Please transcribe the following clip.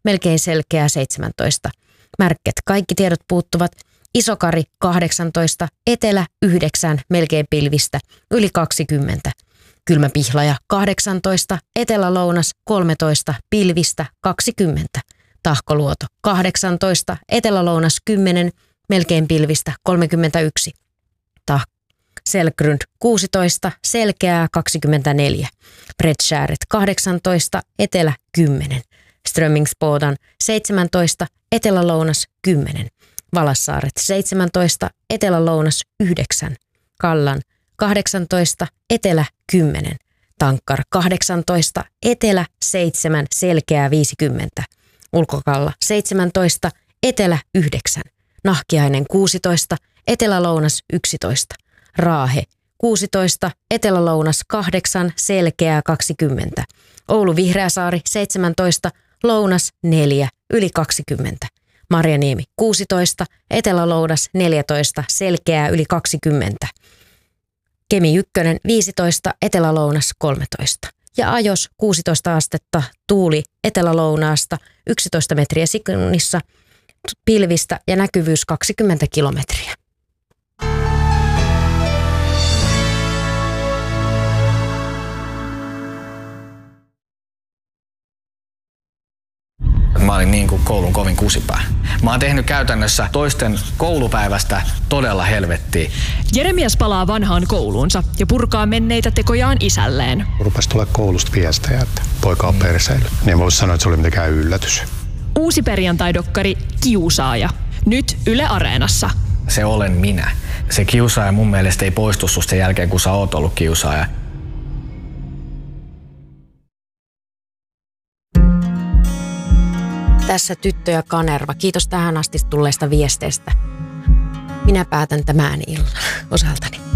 melkein selkeää 17. Märket, kaikki tiedot puuttuvat. Isokari 18, etelä 9, melkein pilvistä, yli 20. Kylmä pihlaja 18, etelä-lounas 13, pilvistä 20. Tahkoluoto 18, etelä-lounas 10, melkein pilvistä 31. Selgrund 16, selkeää 24. Bredskäret 18, etelä 10. Strömmingsbodan 17, etelä-lounas 10. Valassaaret 17, etelä-lounas 9. Kallan 18, etelä 10. Tankkar 18, etelä 7, selkeää 50. Ulkokalla 17, etelä 9. Nahkiainen 16, etelä-lounas 11. Raahe 16, etelä-lounas 8, selkeää 20. Oulu Vihreäsaari 17, lounas 4, yli 20. Marjaniemi 16, etelä-lounas 14, selkeää yli 20. Kemi 1 15, etelä-lounas 13. Ja Ajos 16 astetta, tuuli etelä-lounaasta 11 metriä sekunnissa, pilvistä ja näkyvyys 20 kilometriä. Mä olin niin kuin koulun kovin kusipää. Mä oon tehnyt käytännössä toisten koulupäivästä todella helvettiä. Jeremias palaa vanhaan kouluunsa ja purkaa menneitä tekojaan isälleen. Rupesi tulla koulusta viestejä, että poika on perseily. Niin voisi sanoa, että se oli mitenkään yllätys. Uusi perjantai-dokkari Kiusaaja. Nyt Yle Areenassa. Se olen minä. Se kiusaaja mun mielestä ei poistu susta sen jälkeen, kun sä oot ollut kiusaaja. Tässä Tyttö ja Kanerva. Kiitos tähän asti tulleista viesteistä. Minä päätän tämän illan osaltani.